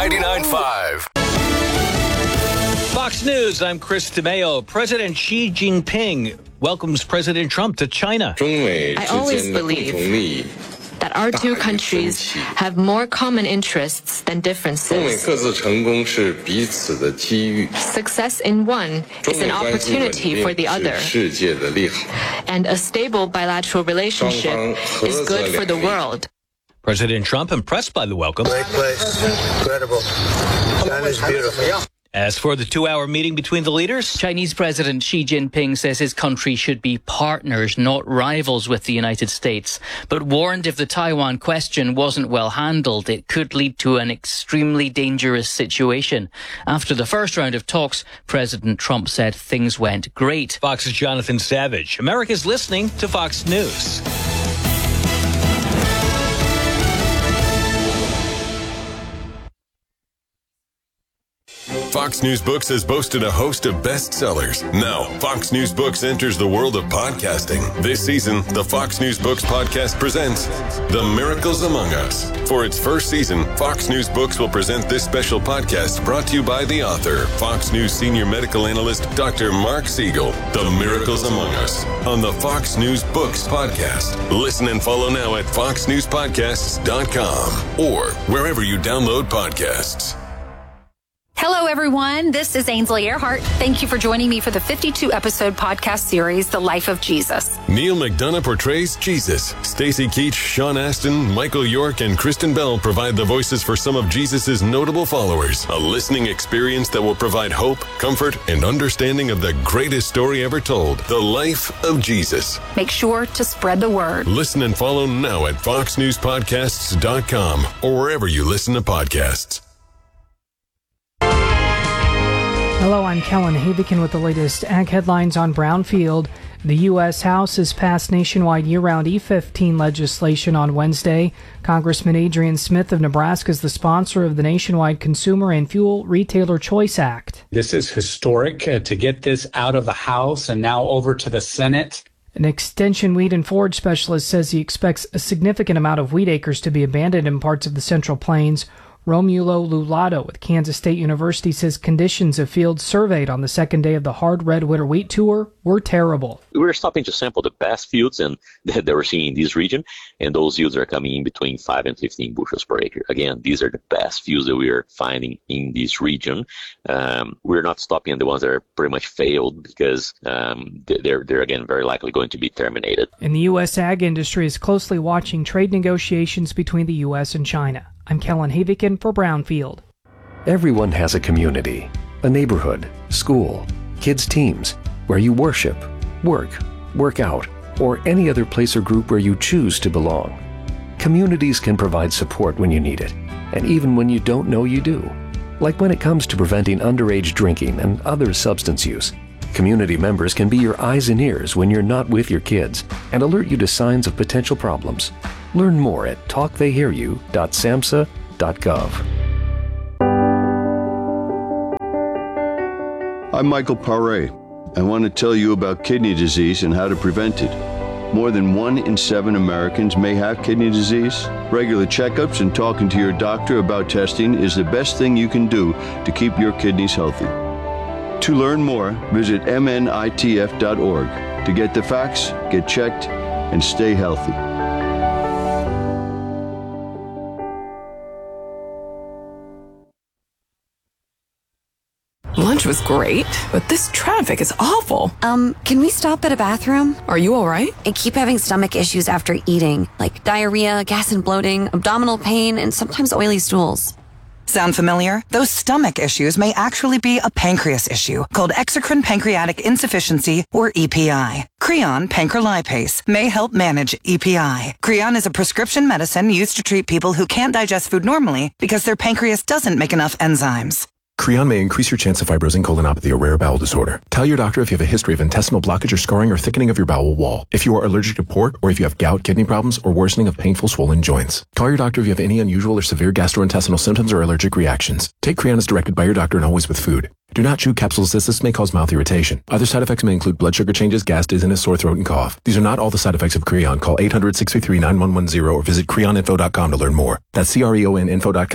99.5. Fox News, I'm Chris DeMeo. President Xi Jinping welcomes President Trump to China. I always believe that our two countries have more common interests than differences. Success in one is an opportunity for the other. And a stable bilateral relationship is good for the world. President Trump impressed by the welcome. Great place. Incredible. China's beautiful. As for the 2-hour meeting between the leaders, Chinese President Xi Jinping says his country should be partners, not rivals with the United States, but warned if the Taiwan question wasn't well handled, it could lead to an extremely dangerous situation. After the first round of talks, President Trump said things went great. Fox's Jonathan Savage. America's listening to Fox News. Fox News Books has boasted a host of bestsellers. Now, Fox News Books enters the world of podcasting. This season, the Fox News Books podcast presents The Miracles Among Us. For its first season, Fox News Books will present this special podcast brought to you by the author, Fox News senior medical analyst, Dr. Mark Siegel. The Miracles Among Us on the Fox News Books podcast. Listen and follow now at foxnewspodcasts.com or wherever you download podcasts. Hello, everyone. This is Ainsley Earhart. Thank you for joining me for the 52-episode podcast series, The Life of Jesus. Neil McDonough portrays Jesus. Stacey Keach, Sean Astin, Michael York, and Kristen Bell provide the voices for some of Jesus' notable followers. A listening experience that will provide hope, comfort, and understanding of the greatest story ever told, The Life of Jesus. Make sure to spread the word. Listen and follow now at foxnewspodcasts.com or wherever you listen to podcasts. Hello, I'm Kellen Havikin with the latest ag headlines on Brownfield. The U.S. House has passed nationwide year-round E15 legislation on Wednesday. Congressman Adrian Smith of Nebraska is the sponsor of the nationwide Consumer and Fuel Retailer Choice Act. This is historic to get this out of the House and now over to the Senate. An extension weed and forage specialist says he expects a significant amount of wheat acres to be abandoned in parts of the Central Plains. Romulo Lulato with Kansas State University says conditions of fields surveyed on the second day of the Hard Red Winter Wheat Tour were terrible. We were stopping to sample the best fields and that we're seeing in this region, and those yields are coming in between 5 and 15 bushels per acre. Again, these are the best fields that we are finding in this region. We're not stopping at the ones that are pretty much failed because they're again very likely going to be terminated. And the U.S. ag industry is closely watching trade negotiations between the U.S. and China. I'm Kellen Havikin for Brownfield. Everyone has a community, a neighborhood, school, kids' teams, where you worship, work out, or any other place or group where you choose to belong. Communities can provide support when you need it, and even when you don't know you do. Like when it comes to preventing underage drinking and other substance use. Community members can be your eyes and ears when you're not with your kids and alert you to signs of potential problems. Learn more at talktheyhearyou.samhsa.gov. I'm Michael Paré. I want to tell you about kidney disease and how to prevent it. More than 1 in 7 Americans may have kidney disease. Regular checkups and talking to your doctor about testing is the best thing you can do to keep your kidneys healthy. To learn more, visit mnitf.org. To get the facts, get checked, and stay healthy. Lunch was great, but this traffic is awful. Can we stop at a bathroom? Are you all right? I keep having stomach issues after eating, like diarrhea, gas and bloating, abdominal pain, and sometimes oily stools. Sound familiar? Those stomach issues may actually be a pancreas issue called exocrine pancreatic insufficiency, or EPI. Creon pancrelipase may help manage EPI. Creon is a prescription medicine used to treat people who can't digest food normally because their pancreas doesn't make enough enzymes. Creon may increase your chance of fibrosing colonopathy, or rare bowel disorder. Tell your doctor if you have a history of intestinal blockage or scarring or thickening of your bowel wall, if you are allergic to pork, or if you have gout, kidney problems, or worsening of painful swollen joints. Call your doctor if you have any unusual or severe gastrointestinal symptoms or allergic reactions. Take Creon as directed by your doctor and always with food. Do not chew capsules as this may cause mouth irritation. Other side effects may include blood sugar changes, gas, dizziness, sore throat, and cough. These are not all the side effects of Creon. Call 800-633-9110 or visit creoninfo.com to learn more. That's CREONinfo.com.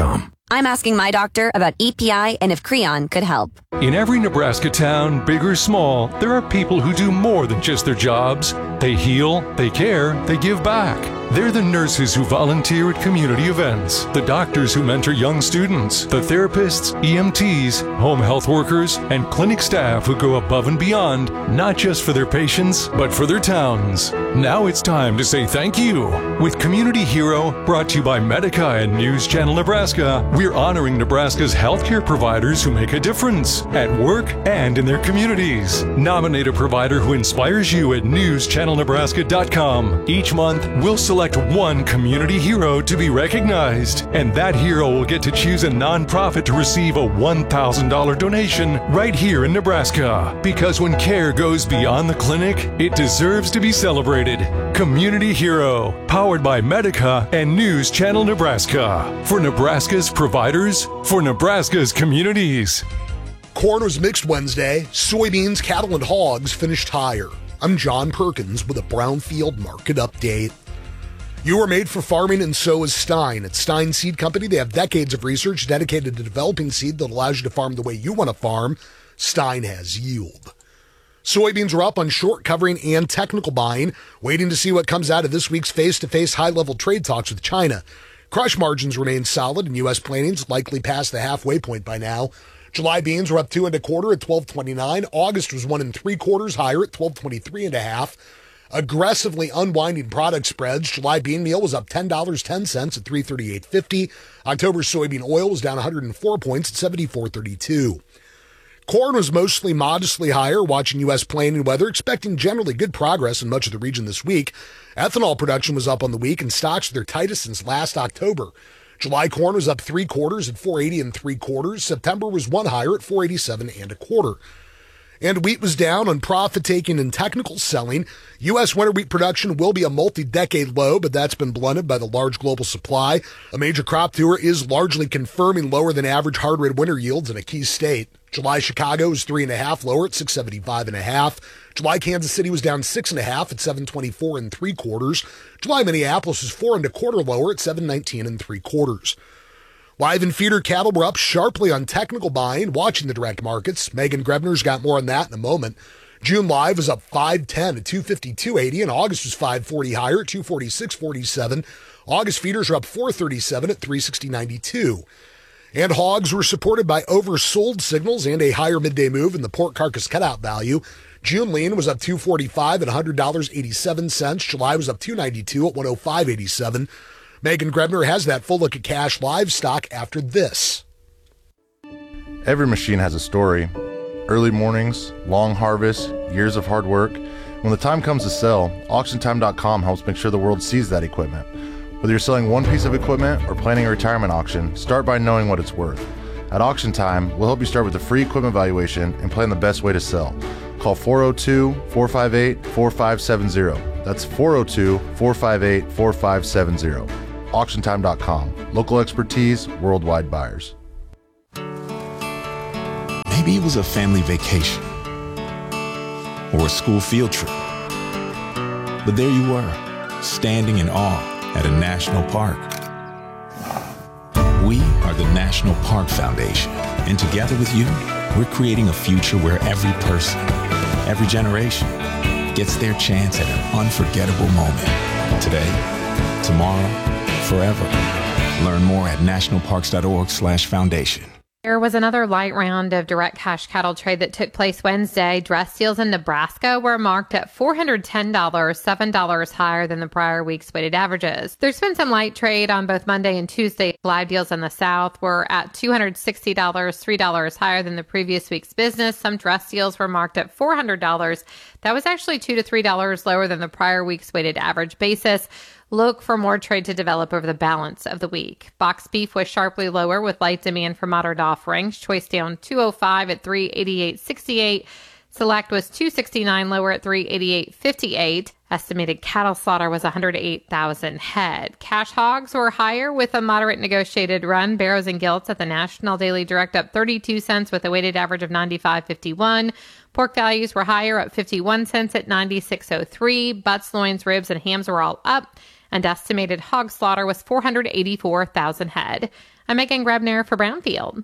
I'm asking my doctor about EPI and if Creon could help. In every Nebraska town, big or small, there are people who do more than just their jobs. They heal, they care, they give back. They're the nurses who volunteer at community events, the doctors who mentor young students, the therapists, EMTs, home health workers, and clinic staff who go above and beyond, not just for their patients, but for their towns. Now it's time to say thank you. With Community Hero, brought to you by Medica and News Channel Nebraska, we're honoring Nebraska's healthcare providers who make a difference at work and in their communities. Nominate a provider who inspires you at newschannelnebraska.com. Each month, we'll select one community hero to be recognized, and that hero will get to choose a nonprofit to receive a $1,000 donation right here in Nebraska. Because when care goes beyond the clinic, it deserves to be celebrated. Community Hero, powered by Medica and News Channel Nebraska. For Nebraska's providers, for Nebraska's communities. Corn was mixed Wednesday. Soybeans, cattle, and hogs finished higher. I'm John Perkins with a Brownfield market update. You are made for farming, and so is Stein. At Stein Seed Company, they have decades of research dedicated to developing seed that allows you to farm the way you want to farm. Stein has yield. Soybeans are up on short covering and technical buying, waiting to see what comes out of this week's face-to-face high-level trade talks with China. Crush margins remain solid, and U.S. plantings likely past the halfway point by now. July beans were up 2 1/4 at $12.29. August was 1 3/4 higher at $12.23 1/2. Aggressively unwinding product spreads. July bean meal was up $10.10 at $338.50. October soybean oil was down 104 points at $74.32. Corn was mostly modestly higher, watching U.S. planting weather, expecting generally good progress in much of the region this week. Ethanol production was up on the week, and stocks were their tightest since last October. July corn was up 3/4 at $4.80 3/4. September was 1 higher at $4.87 1/4. And wheat was down on profit-taking and technical selling. U.S. winter wheat production will be a multi-decade low, but that's been blunted by the large global supply. A major crop tour is largely confirming lower than average hard red winter yields in a key state. July Chicago is 3 1/2 lower at 675 1/2. July Kansas City was down 6 1/2 at 724 3/4. July Minneapolis was 4 1/4 lower at 719 3/4. Live and feeder cattle were up sharply on technical buying, watching the direct markets. Megan Grebner's got more on that in a moment. June live was up 510 at 252.80, and August was 540 higher at 246.47. August feeders are up 437 at 360.92. And hogs were supported by oversold signals and a higher midday move in the pork carcass cutout value. June lean was up $245 at $100.87. July was up $292 at $105.87. Megan Grebner has that full look at cash livestock after this. Every machine has a story. Early mornings, long harvests, years of hard work. When the time comes to sell, AuctionTime.com helps make sure the world sees that equipment. Whether you're selling one piece of equipment or planning a retirement auction, start by knowing what it's worth. At Auction Time, we'll help you start with a free equipment valuation and plan the best way to sell. Call 402-458-4570. That's 402-458-4570. AuctionTime.com. Local expertise, worldwide buyers. Maybe it was a family vacation or a school field trip. But there you were, standing in awe at a national park. We are the National Park Foundation, and together with you, we're creating a future where every person, every generation, gets their chance at an unforgettable moment. Today, tomorrow, forever. Learn more at nationalparks.org/foundation. There was another light round of direct cash cattle trade that took place Wednesday. Dress deals in Nebraska were marked at $410, $7 higher than the prior week's weighted averages. There's been some light trade on both Monday and Tuesday. Live deals in the South were at $260, $3 higher than the previous week's business. Some dress deals were marked at $400. That was actually $2 to $3 lower than the prior week's weighted average basis. Look for more trade to develop over the balance of the week. Box beef was sharply lower with light demand for moderate offerings. Choice down $205 at $388.68. Select was $269 lower at $388.58. Estimated cattle slaughter was 108,000 head. Cash hogs were higher with a moderate negotiated run. Barrows and gilts at the National Daily Direct up 32 cents with a weighted average of 95.51. Pork values were higher, up 51 cents at 96.03. Butts, loins, ribs, and hams were all up. and estimated hog slaughter was 484,000 head. I'm Megan Grebner for Brownfield.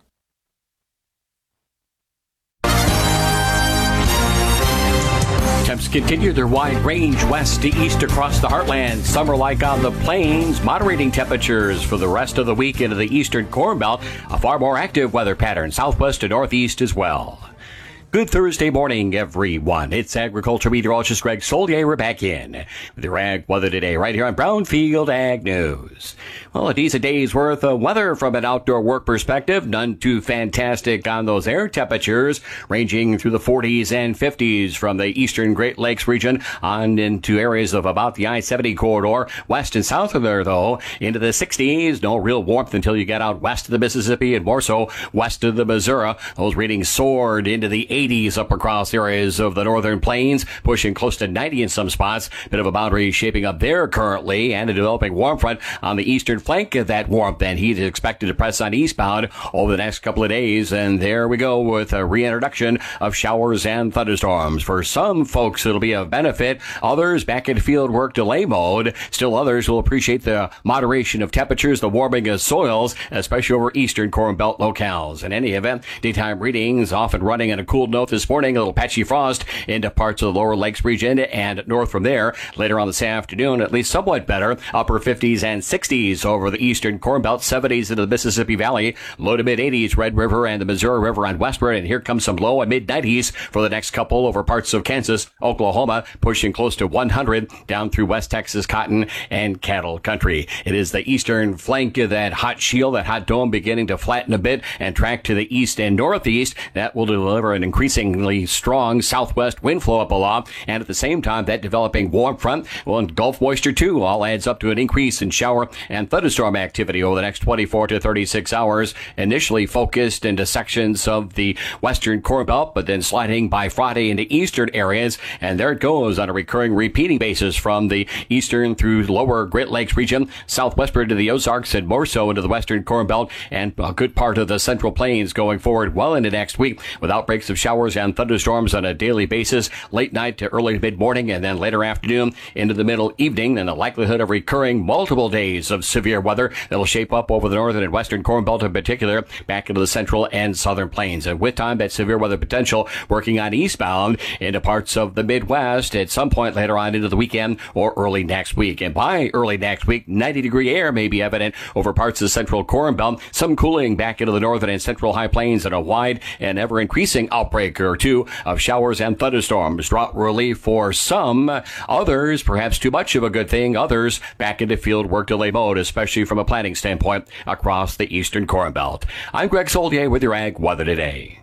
Temps continue their wide range west to east across the heartland. Summer-like on the plains, moderating temperatures for the rest of the week into the eastern Corn Belt. A far more active weather pattern southwest to northeast as well. Good Thursday morning, everyone. It's agriculture meteorologist Greg Solier. We're back in with your ag weather today right here on Brownfield Ag News. Well, a decent day's worth of weather from an outdoor work perspective. None too fantastic on those air temperatures, ranging through the 40s and 50s from the eastern Great Lakes region on into areas of about the I-70 corridor. West and south of there, though, into the 60s. No real warmth until you get out west of the Mississippi and more so west of the Missouri. Those readings soared into the 80s up across areas of the northern plains, pushing close to 90 in some spots. Bit of a boundary shaping up there currently, and a developing warm front on the eastern flank of that warmth, and heat is expected to press on eastbound over the next couple of days. And there we go with a reintroduction of showers and thunderstorms. For some folks, it'll be a benefit. Others back in field work delay mode. Still others will appreciate the moderation of temperatures, the warming of soils, especially over eastern Corn Belt locales. In any event, daytime readings often running on a cool note this morning. A little patchy frost into parts of the lower lakes region and north from there. Later on this afternoon, at least somewhat better. Upper 50s and 60s over the eastern Corn Belt, 70s into the Mississippi Valley, low to mid 80s Red River and the Missouri River on westward, and here comes some low and mid 90s for the next couple over parts of Kansas, Oklahoma, pushing close to 100 down through West Texas cotton and cattle country. It is the eastern flank of that hot shield, that hot dome beginning to flatten a bit and track to the east and northeast. That will deliver an increasingly strong southwest wind flow up aloft, and at the same time that developing warm front will engulf moisture too. All adds up to an increase in shower and thunderstorm activity over the next 24 to 36 hours, initially focused into sections of the western Corn Belt, but then sliding by Friday into eastern areas. And there it goes on a recurring repeating basis from the eastern through lower Great Lakes region, southwestward to the Ozarks, and more so into the western Corn Belt and a good part of the central plains going forward well into next week, with outbreaks of showers and thunderstorms on a daily basis, late night to early mid-morning, and then later afternoon into the middle evening, and the likelihood of recurring multiple days of severe weather that'll shape up over the northern and western Corn Belt in particular, back into the central and southern plains. And with time, that severe weather potential working on eastbound into parts of the Midwest at some point later on into the weekend or early next week. And by early next week, 90-degree air may be evident over parts of the central Corn Belt, some cooling back into the northern and central high plains, and a wide and ever-increasing outbreak or two of showers and thunderstorms. Drought relief for some. Others, perhaps too much of a good thing. Others back into field work delay mode, especially from a planting standpoint across the eastern Corn Belt. I'm Greg Solier with your Ag Weather Today.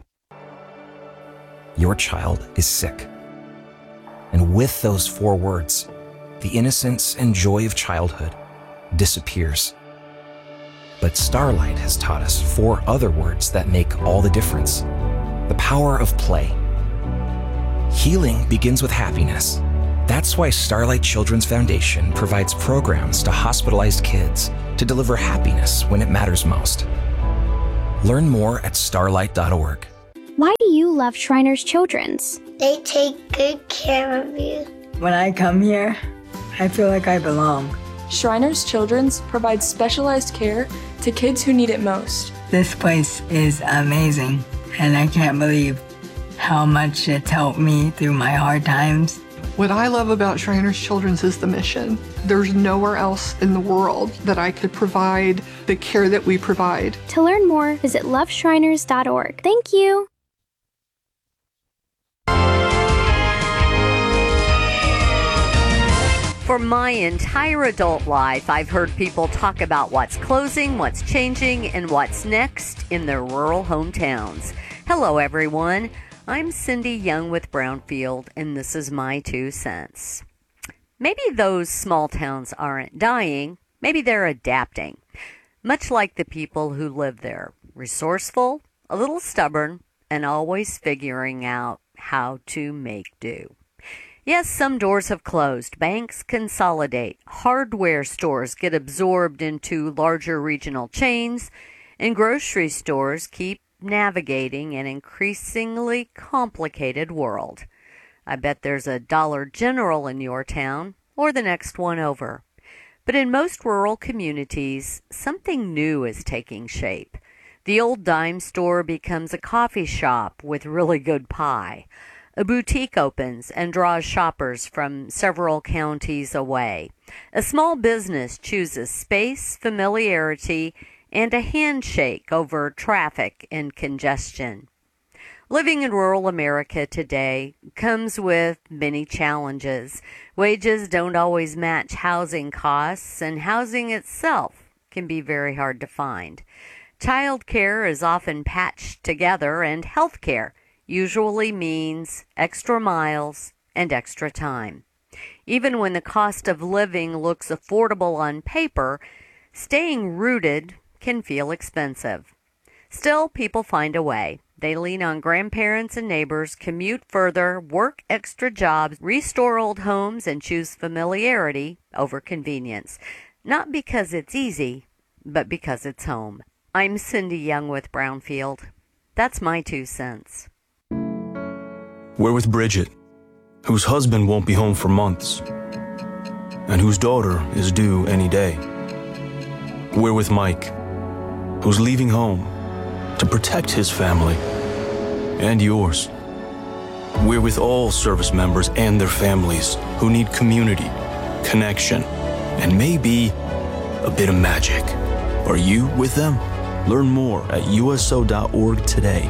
Your child is sick. And with those 4 words, the innocence and joy of childhood disappears. But Starlight has taught us 4 other words that make all the difference. The power of play. Healing begins with happiness. That's why Starlight Children's Foundation provides programs to hospitalized kids to deliver happiness when it matters most. Learn more at starlight.org. Why do you love Shriners Children's? They take good care of you. When I come here, I feel like I belong. Shriners Children's provides specialized care to kids who need it most. This place is amazing, and I can't believe how much it's helped me through my hard times. What I love about Shriners Children's is the mission. There's nowhere else in the world that I could provide the care that we provide. To learn more, visit loveshriners.org. Thank you. For my entire adult life, I've heard people talk about what's closing, what's changing, and what's next in their rural hometowns. Hello, everyone. I'm Cindy Young with Brownfield, and this is my 2 cents. Maybe those small towns aren't dying. Maybe they're adapting, much like the people who live there. Resourceful, a little stubborn, and always figuring out how to make do. Yes, some doors have closed. Banks consolidate. Hardware stores get absorbed into larger regional chains, and grocery stores keep navigating an increasingly complicated world. I bet there's a Dollar General in your town or the next one over. But in most rural communities, something new is taking shape. The old dime store becomes a coffee shop with really good pie. A boutique opens and draws shoppers from several counties away. A small business chooses space, familiarity, and a handshake over traffic and congestion. Living in rural America today comes with many challenges. Wages don't always match housing costs, and housing itself can be very hard to find. Child care is often patched together, and health care usually means extra miles and extra time. Even when the cost of living looks affordable on paper, staying rooted can feel expensive. Still, people find a way. They lean on grandparents and neighbors, commute further, work extra jobs, restore old homes, and choose familiarity over convenience. Not because it's easy, but because it's home. I'm Cindy Young with Brownfield. That's my 2 cents. We're with Bridget, whose husband won't be home for months, and whose daughter is due any day. We're with Mike, who's leaving home to protect his family and yours. We're with all service members and their families who need community, connection, and maybe a bit of magic. Are you with them? Learn more at USO.org today.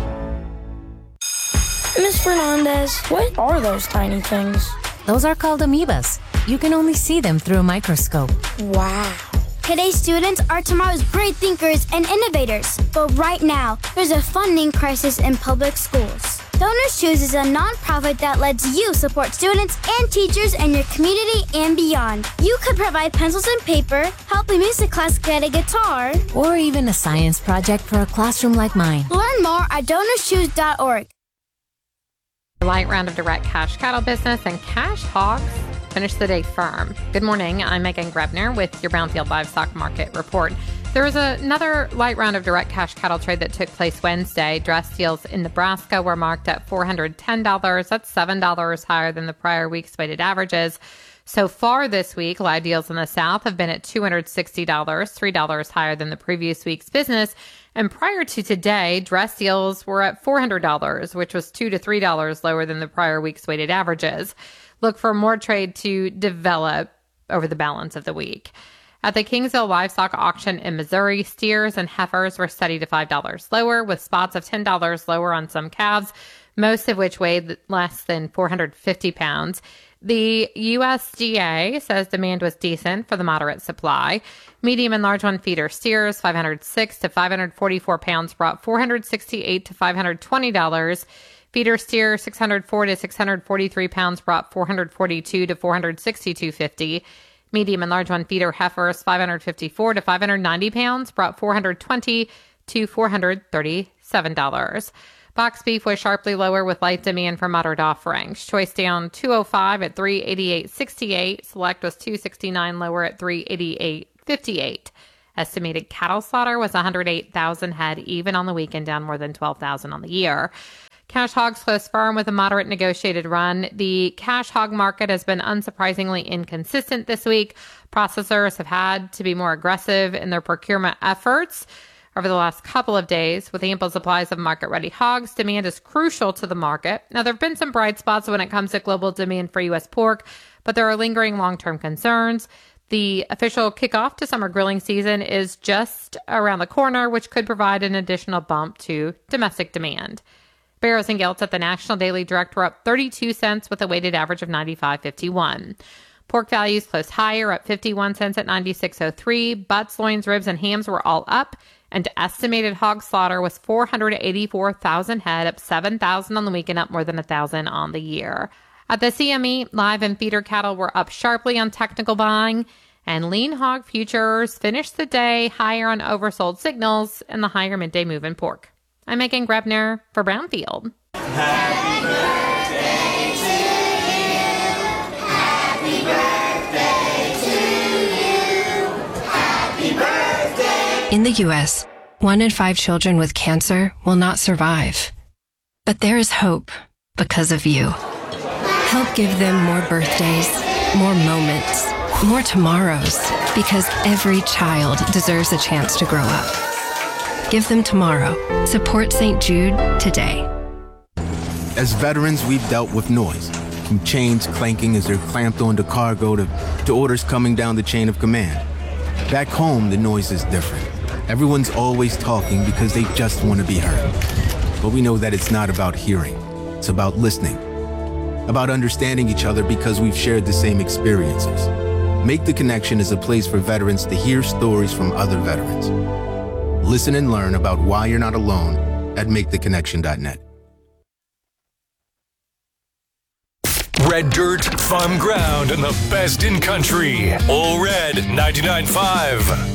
Miss Fernandez, what are those tiny things? Those are called amoebas. You can only see them through a microscope. Wow. Today's students are tomorrow's great thinkers and innovators. But right now, there's a funding crisis in public schools. Donors Choose is a nonprofit that lets you support students and teachers in your community and beyond. You could provide pencils and paper, help a music class get a guitar, or even a science project for a classroom like mine. Learn more at DonorsChoose.org. Light round of direct cash cattle business and cash hogs finish the day firm. Good morning. I'm Megan Grebner with your Brownfield Livestock Market Report. There was another light round of direct cash cattle trade that took place Wednesday. Dress deals in Nebraska were marked at $410. That's $7 higher than the prior week's weighted averages. So far this week, live deals in the South have been at $260, $3 higher than the previous week's business. And prior to today, dress deals were at $400, which was $2 to $3 lower than the prior week's weighted averages. Look for more trade to develop over the balance of the week. At the Kingsville Livestock Auction in Missouri, steers and heifers were steady to $5 lower, with spots of $10 lower on some calves, most of which weighed less than 450 pounds. The USDA says demand was decent for the moderate supply. Medium and large one feeder steers, 506 to 544 pounds, brought $468 to $520. Feeder steer, 604 to 643 pounds, brought $442 to $462.50. Medium and large one feeder heifers, 554 to 590 pounds, brought $420 to $437. Box beef was sharply lower with light demand for moderate offerings. Choice down 205 at $388.68. Select was 269 lower at $388.58. Estimated cattle slaughter was 108,000 head, even on the weekend, down more than 12,000 on the year. Cash hogs closed firm with a moderate negotiated run. The cash hog market has been unsurprisingly inconsistent this week. Processors have had to be more aggressive in their procurement efforts over the last couple of days. With ample supplies of market-ready hogs, demand is crucial to the market. Now, there have been some bright spots when it comes to global demand for U.S. pork, but there are lingering long-term concerns. The official kickoff to summer grilling season is just around the corner, which could provide an additional bump to domestic demand. Barrows and Gilts at the National Daily Direct were up 32 cents with a weighted average of 95.51. Pork values closed higher, up 51 cents at 96.03. Butts, loins, ribs, and hams were all up, and estimated hog slaughter was 484,000 head, up 7,000 on the weekend, up more than 1,000 on the year. At the CME, live and feeder cattle were up sharply on technical buying, and lean hog futures finished the day higher on oversold signals and the higher midday move in pork. I'm Megan Grebner for Brownfield. Happy birthday to you. Happy birthday to you. Happy birthday. In the U.S., 1 in 5 children with cancer will not survive. But there is hope because of you. Help give them more birthdays, more moments, more tomorrows, because every child deserves a chance to grow up. Give them tomorrow. Support St. Jude today. As veterans, we've dealt with noise, from chains clanking as they're clamped onto cargo to orders coming down the chain of command. Back home, the noise is different. Everyone's always talking because they just want to be heard. But we know that it's not about hearing. It's about listening. About understanding each other because we've shared the same experiences. Make the Connection is a place for veterans to hear stories from other veterans. Listen and learn about why you're not alone at maketheconnection.net. Red dirt, fun ground, and the best in country. All Red 99.5.